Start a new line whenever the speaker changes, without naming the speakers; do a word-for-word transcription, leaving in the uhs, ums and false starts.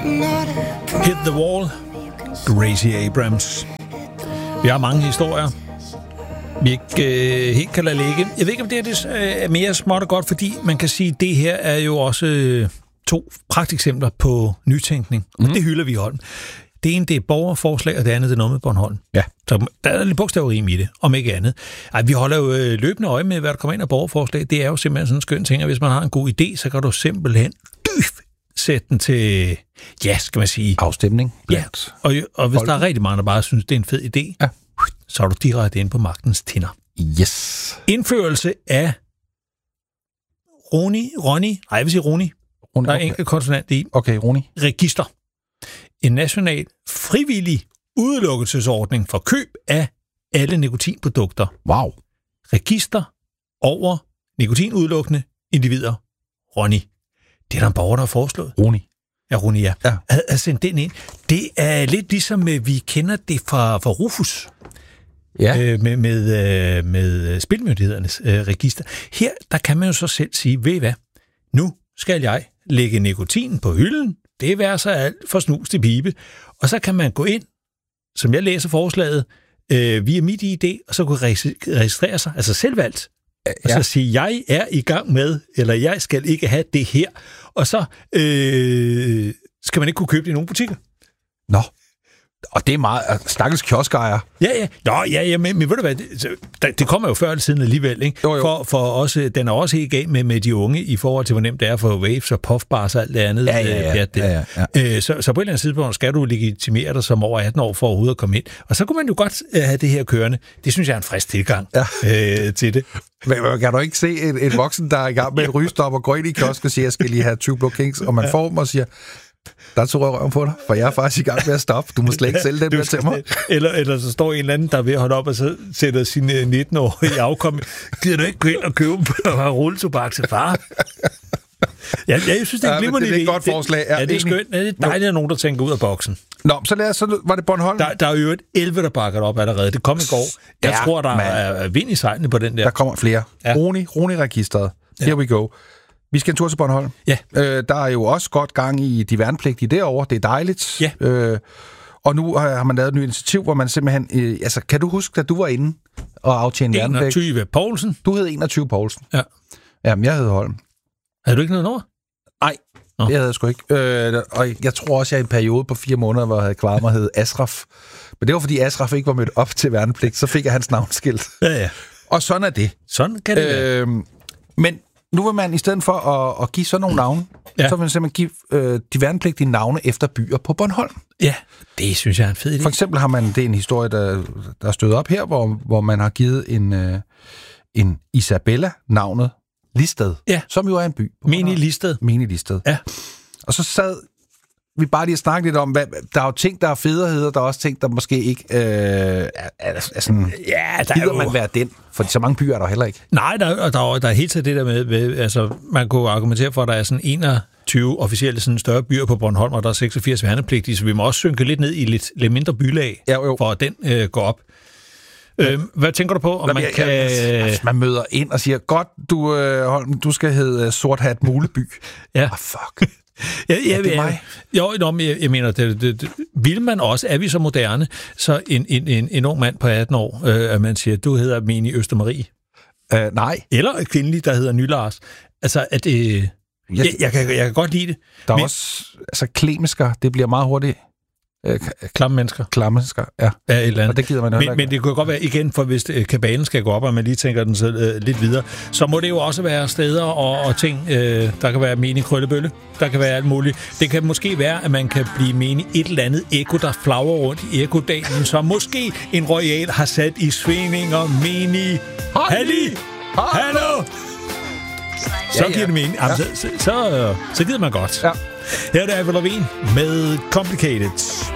Hit the Wall, Gracie Abrams. Vi har mange historier, vi ikke øh, helt kan lade ligge. Jeg ved ikke, om det, det er mere småt og godt, fordi man kan sige, at det her er jo også øh, to pragteksempler på nytænkning. Mm. Det hylder vi i Holm. Det ene, det er borgerforslag, og det andet, det er noget med Bornholm.
Ja.
Så der er lidt bogstavrim i det, om ikke andet. Ej, vi holder jo øh, løbende øje med, hvad der kommer ind af borgerforslag. Det er jo simpelthen sådan en skøn ting, at hvis man har en god idé, så kan du simpelthen dyf, sætte den til, ja, skal man sige...
afstemning.
Ja, og, og hvis folk. Der er rigtig mange, der bare synes, det er en fed idé, ja. Så er du direkte inde på magtens tinder.
Yes.
Indførelse af Roni, Roni, nej, jeg vil sige Roni. Roni der er okay. Enkelt konsonant i.
Okay, Roni.
Register. En national frivillig udelukkelsesordning for køb af alle nikotinprodukter.
Wow.
Register over nikotinudelukkende individer. Roni. Det er der en borger, der har foreslået.
Roni.
Ja, Roni, ja.
ja.
At sendt den ind. Det er lidt ligesom, vi kender det fra, fra Rufus. Ja. Øh, med, med, med spilmyndighedernes øh, register. Her, der kan man jo så selv sige, ved I hvad? Nu skal jeg lægge nikotin på hylden. Det er værd så alt for snus til pibe. Og så kan man gå ind, som jeg læser forslaget, øh, via mit I D, og så kunne registrere sig, altså selvvalgt. Og ja. Så sige, jeg er i gang med, eller jeg skal ikke have det her. Og så øh, skal man ikke kunne købe det i nogle butikker.
Nå. Og det er meget stakkels kioskejer.
Ja, ja. Nå, ja, ja, men, men ved du hvad, det, det kommer jo før eller siden alligevel, ikke?
Jo, jo.
For, for også, den er også helt galt med, med de unge i forhold til, hvor nemt det er for waves og puffbars og alt det andet.
Ja, ja, ja.
Øh, ja, ja, ja. Øh, så, så på et eller andet tidspunkt skal du legitimere dig som over atten år for overhovedet at komme ind. Og så kunne man jo godt øh, have det her kørende. Det synes jeg er en frisk tilgang ja. øh, til det.
Men kan du ikke se en, en voksen, der er i gang med et rygestop og går ind i kiosk og siger, jeg skal lige have tyve Blå Kings, og man får dem og siger... Der tog røven på dig, for jeg er faktisk i gang med at stoppe. Du må slet ikke sælge den mere til mig.
Eller, eller så står en eller anden, der er ved at holde op, og så sætter sine nitten år i afkom. Gider du ikke gå ind og købe og have rulletobak til far? Ja, jeg synes, det er en glimrende idé.
Det er et godt forslag.
Ja, det er skønt. Det er dejligt, at der er nogen, der tænker ud af boksen.
Nå, så, lad os, så var det Bornholm.
Der, der er jo et elleve, der bakker op allerede. Det kom i går. Jeg ja, tror, der man. er vind i sejlene på den der.
Der kommer flere. Ja. Roni, Roni-registeret. Here ja. we go. Vi skal en tur til Bornholm.
Ja.
Øh, der er jo også godt gang i de værnepligtige derovre. Det er dejligt.
Ja.
Øh, og nu har, har man lavet et nyt initiativ, hvor man simpelthen... Øh, altså, kan du huske, at du var inde og aftjene værnepligt?
enogtyve Poulsen.
Du hed enogtyve Poulsen.
Ja.
Jamen, jeg hed Holm.
Havde du ikke noget nummer?
Nej, Nå. det havde jeg sgu ikke. Øh, og jeg tror også, jeg i en periode på fire måneder, hvor jeg havde kvaret mig, hed Asraf. Men det var, fordi Asraf ikke var mødt op til værnepligt. Så fik jeg hans navnskilt.
Ja, ja.
Og sådan er det.
Sådan kan det øh, være.
Men... Nu vil man i stedet for at, at give sådan nogle navne, ja. så vil man simpelthen give øh, de værnepligtige navne efter byer på Bornholm.
Ja, det synes jeg er en fed idé.
For eksempel har man, det er en historie, der, der er stødt op her, hvor, hvor man har givet en, øh, en Isabella navnet Listed,
ja.
som jo er en by.
Mini Listed.
Mini Listed.
Ja.
Og så sad vi bare lige at snakke lidt om, hvad, der er jo ting, der er federheder, der er også ting, der måske ikke øh, er, er, er sådan...
Ja, der
gider
er jo...
man være den? For så mange byer er der heller ikke.
Nej, der, der, der er helt til det der med, med, altså man kunne argumentere for, at der er sådan enogtyve officielle sådan større byer på Bornholm, og der er seksogfirs værnepligtige, så vi må også synke lidt ned i lidt, lidt mindre bylag, ja, jo. For at den øh, går op. Ja. Øhm, hvad tænker du på, om Nå, man jeg, kan...
Jeg, man møder ind og siger, godt, du, øh, Holm, du skal hedde Sort Hat Muleby.
Ja.
Oh, fuck.
Ja, ja,
er det mig?
Jo, jo jeg, jeg mener, det, det, det, vil man også, er vi så moderne, så en, en, en, en ung mand på atten år, øh, at man siger, du hedder Mini Østermarie.
Uh, nej.
Eller en kvindelig, der hedder Nylars. Altså, at øh, jeg, jeg, jeg, kan, jeg kan godt lide det.
Der er men, også, altså klemesker, det bliver meget hurtigt. Øh,
klamme mennesker.
Klamme mennesker, ja.
Ja, et eller andet.
Og det gider man
men, men det kunne godt være, igen, for hvis øh, kabalen skal gå op, og man lige tænker den så, øh, lidt videre, så må det jo også være steder og, og ting. Øh, der kan være menig krøllebølle, der kan være alt muligt. Det kan måske være, at man kan blive menig et eller andet eko, der flagrer rundt i ekodalen, som måske en royal har sat i svingninger, menig, halli, hallo. Så ja, ja. giver det mening. Jamen, ja. så, så, så, så gider man godt.
Ja.
Her er det Avril Lavigne med Complicated.